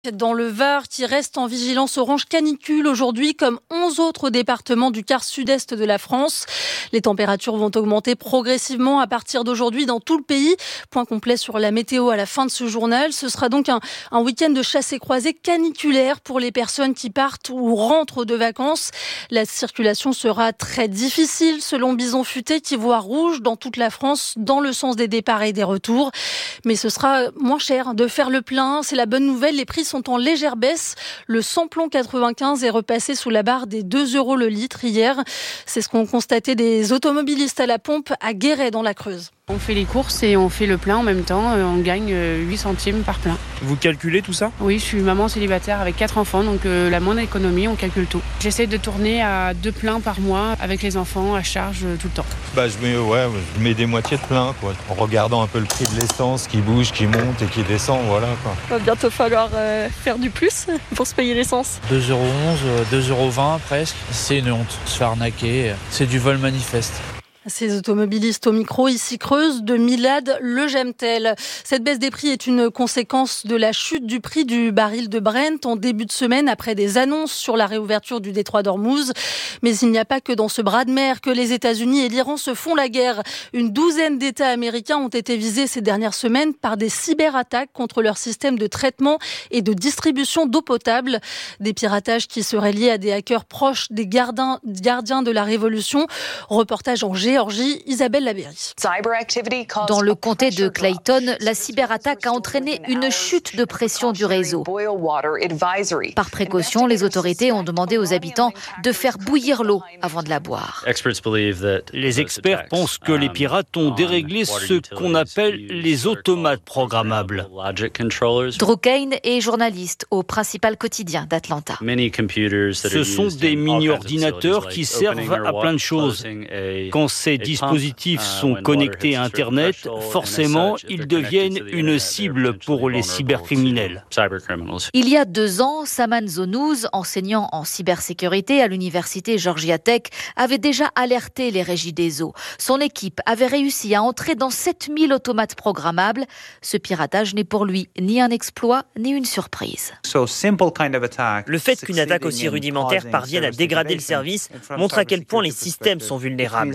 Dans le Var, qui reste en vigilance orange canicule aujourd'hui, comme 11 autres départements du quart sud-est de la France. Les températures vont augmenter progressivement à partir d'aujourd'hui dans tout le pays. Point complet sur la météo à la fin de ce journal. Ce sera donc un week-end de chasse et croisée caniculaire pour les personnes qui partent ou rentrent de vacances. La circulation sera très difficile selon Bison Futé, qui voit rouge dans toute la France dans le sens des départs et des retours. Mais ce sera moins cher de faire le plein. C'est la bonne nouvelle. Les prix sont en légère baisse. Le samplon 95 est repassé sous la barre des 2 € le litre hier. C'est ce qu'ont constaté des automobilistes à la pompe à Guéret dans la Creuse. On fait les courses et on fait le plein en même temps. On gagne 8 centimes par plein. Vous calculez tout ça ? Oui, je suis maman célibataire avec 4 enfants, donc la moindre économie, on calcule tout. J'essaie de tourner à 2 pleins par mois avec les enfants à charge tout le temps. Je mets des moitiés de plein, quoi, en regardant un peu le prix de l'essence qui bouge, qui monte et qui descend, voilà, quoi. Il va bientôt falloir faire du plus pour se payer l'essence. 2,11 €, 2,20 € presque. C'est une honte, se faire arnaquer. C'est du vol manifeste. Ces automobilistes au micro, ici Creuse, de Milad Le Gemtel. Cette baisse des prix est une conséquence de la chute du prix du baril de Brent en début de semaine après des annonces sur la réouverture du détroit d'Ormuz. Mais il n'y a pas que dans ce bras de mer que les États-Unis et l'Iran se font la guerre. Une douzaine d'États américains ont été visés ces dernières semaines par des cyberattaques contre leur système de traitement et de distribution d'eau potable. Des piratages qui seraient liés à des hackers proches des gardiens de la Révolution. Reportage en Géorgie, Isabelle Labéry. Dans le comté de Clayton, la cyberattaque a entraîné une chute de pression du réseau. Par précaution, les autorités ont demandé aux habitants de faire bouillir l'eau avant de la boire. Les experts pensent que les pirates ont déréglé ce qu'on appelle les automates programmables. Drew Kane est journaliste au principal quotidien d'Atlanta. Ce sont des mini-ordinateurs qui servent à plein de choses. Quand ces dispositifs sont connectés à Internet, forcément, ils deviennent une cible pour les cybercriminels. Il y a 2 ans, Saman Zonouz, enseignant en cybersécurité à l'université Georgia Tech, avait déjà alerté les régies des eaux. Son équipe avait réussi à entrer dans 7000 automates programmables. Ce piratage n'est pour lui ni un exploit, ni une surprise. Le fait qu'une attaque aussi rudimentaire parvienne à dégrader le service montre à quel point les systèmes sont vulnérables.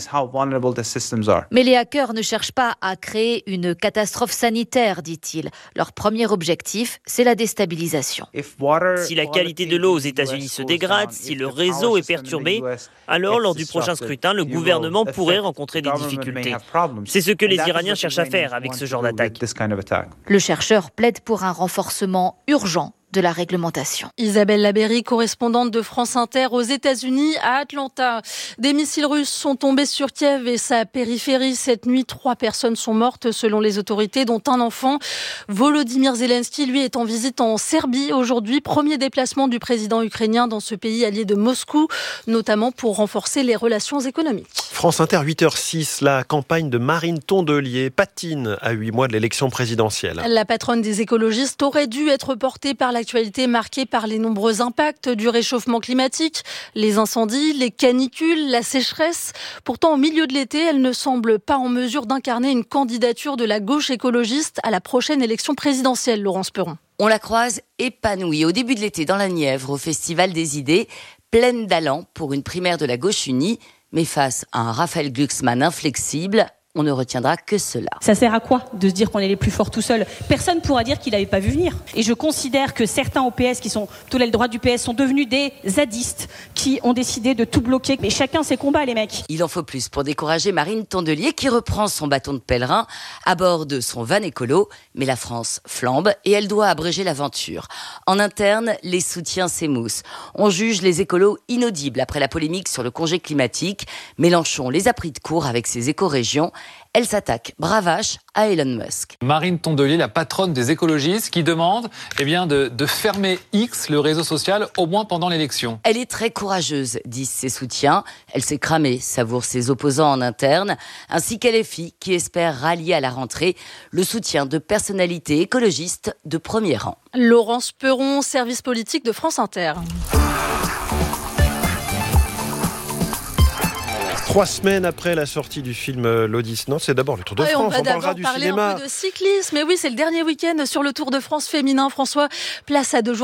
Mais les hackers ne cherchent pas à créer une catastrophe sanitaire, dit-il. Leur premier objectif, c'est la déstabilisation. Si la qualité de l'eau aux États-Unis se dégrade, si le réseau est perturbé, alors lors du prochain scrutin, le gouvernement pourrait rencontrer des difficultés. C'est ce que les Iraniens cherchent à faire avec ce genre d'attaque. Le chercheur plaide pour un renforcement urgent de la réglementation. Isabelle Labéry, correspondante de France Inter aux États-Unis à Atlanta. Des missiles russes sont tombés sur Kiev et sa périphérie cette nuit. 3 personnes sont mortes selon les autorités, dont un enfant. Volodymyr Zelensky, lui, est en visite en Serbie aujourd'hui. Premier déplacement du président ukrainien dans ce pays allié de Moscou, notamment pour renforcer les relations économiques. France Inter, 8h06, la campagne de Marine Tondelier patine à 8 mois de l'élection présidentielle. La patronne des écologistes aurait dû être portée par l'actualité marquée par les nombreux impacts du réchauffement climatique, les incendies, les canicules, la sécheresse. Pourtant, au milieu de l'été, elle ne semble pas en mesure d'incarner une candidature de la gauche écologiste à la prochaine élection présidentielle, Laurence Perron. On la croise épanouie au début de l'été dans la Nièvre, au Festival des idées, pleine d'allant pour une primaire de la gauche unie. Mais face à un Raphaël Glucksmann inflexible, on ne retiendra que cela. Ça sert à quoi de se dire qu'on est les plus forts tout seul ? Personne ne pourra dire qu'il n'avait pas vu venir. Et je considère que certains au PS, qui sont tout l'aile droite du PS, sont devenus des zadistes qui ont décidé de tout bloquer. Mais chacun ses combats, les mecs. Il en faut plus pour décourager Marine Tondelier qui reprend son bâton de pèlerin à bord de son van écolo. Mais la France flambe et elle doit abréger l'aventure. En interne, les soutiens s'émoussent. On juge les écolos inaudibles après la polémique sur le congé climatique. Mélenchon les a pris de court avec ses écorégions. Elle s'attaque bravache à Elon Musk. Marine Tondelier, la patronne des écologistes, qui demande de fermer X, le réseau social, au moins pendant l'élection. Elle est très courageuse, disent ses soutiens. Elle s'est cramée, savoure ses opposants en interne, ainsi qu'LFI, qui espère rallier à la rentrée le soutien de personnalités écologistes de premier rang. Laurence Perron, service politique de France Inter. 3 semaines après la sortie du film l'Odyssée. Non, c'est d'abord le Tour de France. On parlera du cinéma. Un peu de cyclisme. Mais oui, c'est le dernier week-end sur le Tour de France féminin. François, place à 2 jours